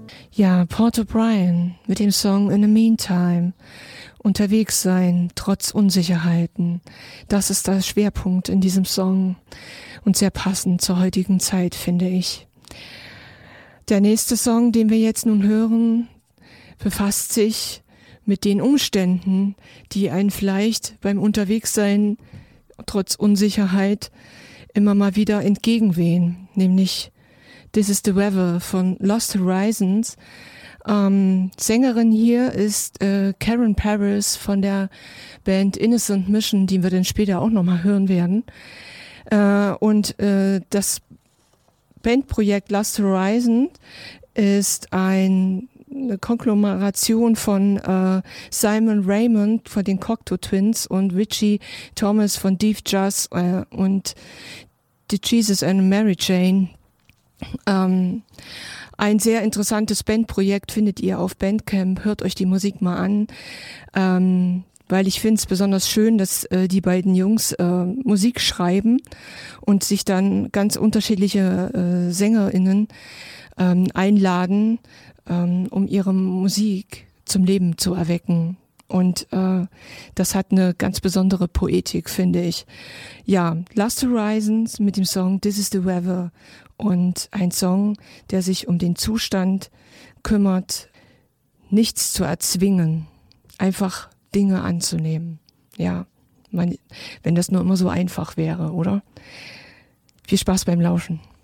Ja, Port O'Brien mit dem Song In the Meantime. Unterwegs sein, trotz Unsicherheiten. Das ist der Schwerpunkt in diesem Song und sehr passend zur heutigen Zeit, finde ich. Der nächste Song, den wir jetzt nun hören, befasst sich mit den Umständen, die einen vielleicht beim Unterwegssein trotz Unsicherheit immer mal wieder entgegenwehen, nämlich This is the Weather von Lost Horizons. Sängerin hier ist Karen Paris von der Band Innocent Mission, die wir dann später auch nochmal hören werden. Das Bandprojekt Lost Horizon ist eine Konglomeration von Simon Raymond von den Cocteau Twins und Richie Thomas von Deep Jazz und The Jesus and Mary Jane. Ein sehr interessantes Bandprojekt findet ihr auf Bandcamp. Hört euch die Musik mal an, weil ich finde es besonders schön, dass die beiden Jungs Musik schreiben und sich dann ganz unterschiedliche SängerInnen einladen, um ihre Musik zum Leben zu erwecken. Und das hat eine ganz besondere Poetik, finde ich. Ja, Lost Horizons mit dem Song This is the Weather und ein Song, der sich um den Zustand kümmert, nichts zu erzwingen, einfach Dinge anzunehmen. Ja, wenn das nur immer so einfach wäre, oder? Viel Spaß beim Lauschen.